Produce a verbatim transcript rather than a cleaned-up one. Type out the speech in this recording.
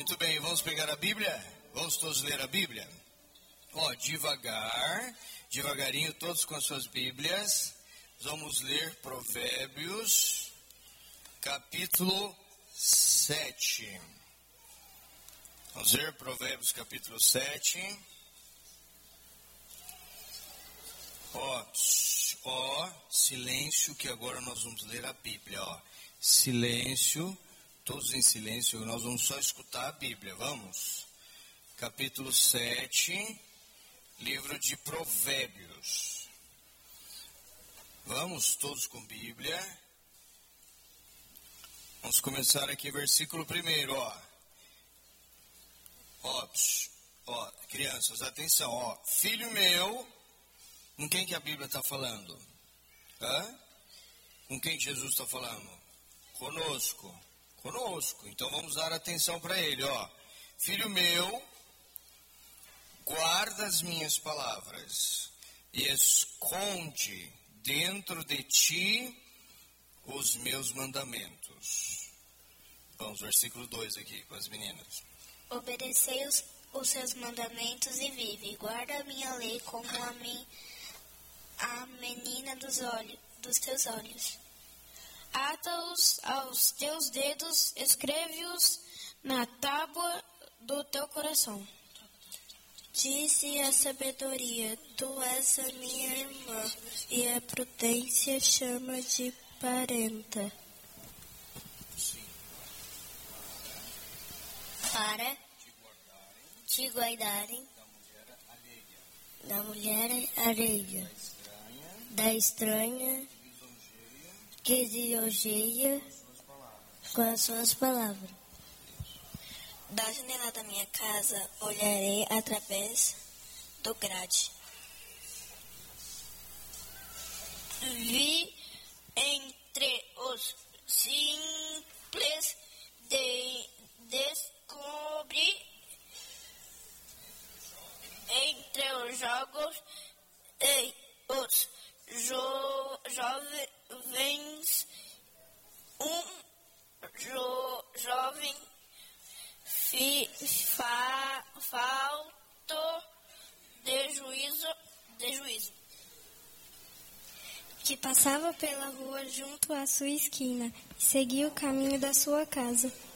Muito bem, vamos pegar a Bíblia? Vamos todos ler a Bíblia? Ó, devagar, devagarinho, todos com as suas Bíblias. Vamos ler Provérbios, capítulo sete. Vamos ler Provérbios, capítulo sete. Ó, ó, silêncio, que agora nós vamos ler a Bíblia, ó. Silêncio, todos em silêncio, nós vamos só escutar a Bíblia, vamos? Capítulo sete, livro de Provérbios. Vamos todos com Bíblia. Vamos começar aqui, versículo primeiro, ó. Ó, psh, ó, crianças, atenção, ó. Filho meu, com quem que a Bíblia está falando? Hã? Com quem Jesus está falando? Conosco. Conosco. Então vamos dar atenção para ele, ó. Filho meu, guarda as minhas palavras e esconde dentro de ti os meus mandamentos. Vamos, versículo dois aqui com as meninas. Obedecei os, os seus mandamentos e vive. Guarda a minha lei como a, mi, a menina dos, olhos, dos teus olhos. Ata-os aos teus dedos, escreve-os na tábua do teu coração. Disse a sabedoria, tu és a minha irmã, e a prudência chama de parenta. Para te guardarem da mulher alheia, da estranha que lisonjeia com as suas palavras. Da janela da minha casa olharei através do grade. Vi entre os simples, de, descobri entre os jogos e os jo, jovens um jo, jovem fi, fa, falto de juízo, de juízo. Que passava pela rua junto à sua esquina e seguia o caminho da sua casa.